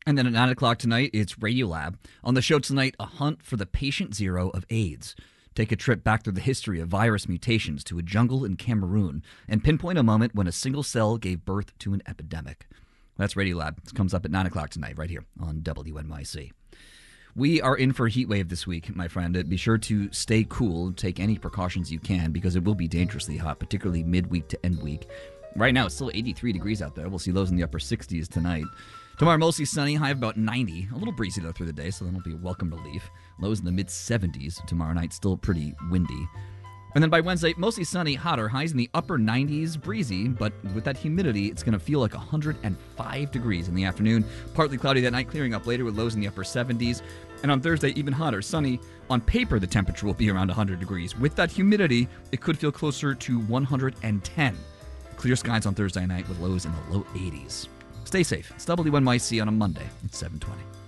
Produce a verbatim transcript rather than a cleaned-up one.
And then at nine o'clock tonight, it's Radiolab. On the show tonight, a hunt for the patient zero of AIDS. Take a trip back through the history of virus mutations to a jungle in Cameroon and pinpoint a moment when a single cell gave birth to an epidemic. That's Radiolab. It comes up at nine o'clock tonight right here on W N Y C. We are in for a heat wave this week, my friend. Be sure to stay cool, take any precautions you can, because it will be dangerously hot, particularly midweek to end week. Right now, it's still eighty-three degrees out there. We'll see lows in the upper sixties tonight. Tomorrow, mostly sunny, high of about ninety. A little breezy, though, through the day, so that'll be a welcome relief. Lows in the mid-seventies tomorrow night, still pretty windy. And then by Wednesday, mostly sunny, hotter, highs in the upper nineties, breezy, but with that humidity, it's going to feel like one hundred five degrees in the afternoon. Partly cloudy that night, clearing up later with lows in the upper seventies. And on Thursday, even hotter, sunny. On paper, the temperature will be around one hundred degrees. With that humidity, it could feel closer to one hundred ten. Clear skies on Thursday night with lows in the low eighties. Stay safe. It's W N Y C on a Monday. It's seven twenty.